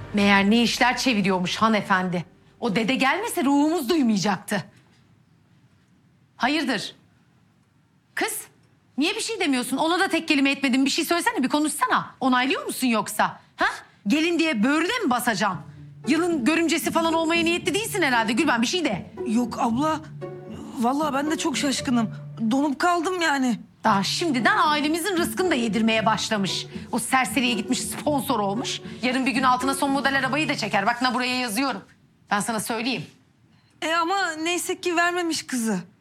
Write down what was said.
Meğer ne işler çeviriyormuş hanefendi. O dede gelmese ruhumuz duymayacaktı. Hayırdır? Kız, niye bir şey demiyorsun? Ona da tek kelime etmedin. Bir şey söylesene, bir konuşsana. Onaylıyor musun yoksa? Ha? Gelin diye böğrüne mi basacaksın? Yılın görümcesi falan olmaya niyetli değilsin herhalde. Gülben bir şey de. Yok abla. Vallahi ben de çok şaşkınım. Donup kaldım yani. Daha şimdiden ailemizin rızkını da yedirmeye başlamış. O serseriye gitmiş sponsor olmuş. Yarın bir gün altına son model arabayı da çeker. Bak na buraya yazıyorum. Ben sana söyleyeyim. Ama neyse ki vermemiş kızı.